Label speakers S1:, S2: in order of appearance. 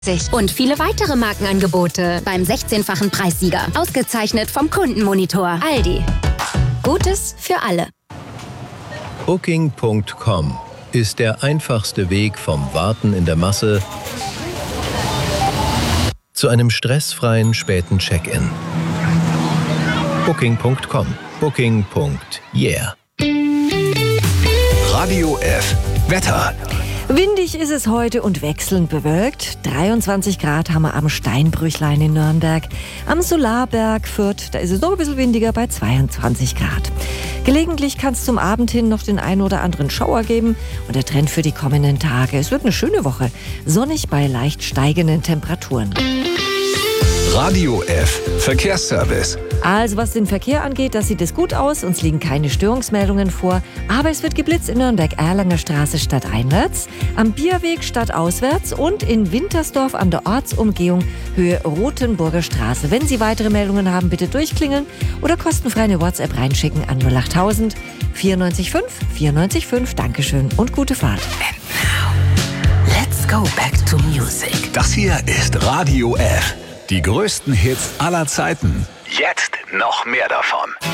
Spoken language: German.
S1: Und viele weitere Markenangebote beim 16-fachen Preissieger. Ausgezeichnet vom Kundenmonitor. Aldi. Gutes für alle.
S2: Booking.com ist der einfachste Weg vom Warten in der Masse zu einem stressfreien späten Check-in. Booking.com. Booking.yeah.
S3: Radio F. Wetter.
S4: Windig ist es heute und wechselnd bewölkt. 23 Grad haben wir am Steinbrüchlein in Nürnberg. Am Solarberg Fürth, da ist es noch ein bisschen windiger bei 22 Grad. Gelegentlich kann es zum Abend hin noch den einen oder anderen Schauer geben. Und der Trend für die kommenden Tage: es wird eine schöne Woche. Sonnig bei leicht steigenden Temperaturen.
S3: Radio F. Verkehrsservice.
S4: Also was den Verkehr angeht, da sieht es gut aus. Uns liegen keine Störungsmeldungen vor. Aber es wird geblitzt in Nürnberg-Erlanger Straße stadteinwärts, am Bierweg stadtauswärts und in Wintersdorf an der Ortsumgehung Höhe Rothenburger Straße. Wenn Sie weitere Meldungen haben, bitte durchklingeln oder kostenfrei eine WhatsApp reinschicken an 08000 94 5 94 5. Dankeschön und gute Fahrt.
S5: And now, let's go back to music.
S3: Das hier ist Radio F. Die größten Hits aller Zeiten. Jetzt noch mehr davon.